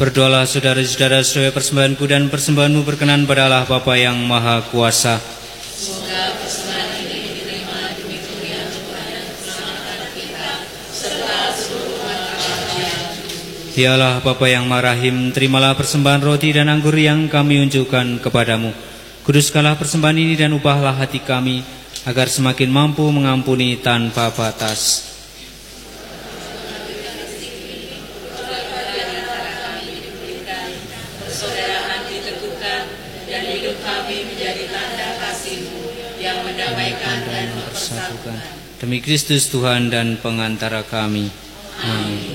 Berdoalah saudara-saudara supaya persembahanku dan persembahanmu berkenan pada Allah Bapa yang Maha Kuasa. Semoga persembahan ini diterima demi kemuliaan Tuhan dan keselamatan kita serta seluruh umat Allah. Ya Allah Bapa yang Maha Rahim, terimalah persembahan roti dan anggur yang kami unjukkan kepadamu. Kuduskanlah persembahan ini dan ubahlah hati kami agar semakin mampu mengampuni tanpa batas. Persaudaraan diteguhkan dan hidup kami menjadi tanda kasih-Mu yang mendamaikan dan mempersatukan. Demi Kristus Tuhan dan pengantara kami. Amin.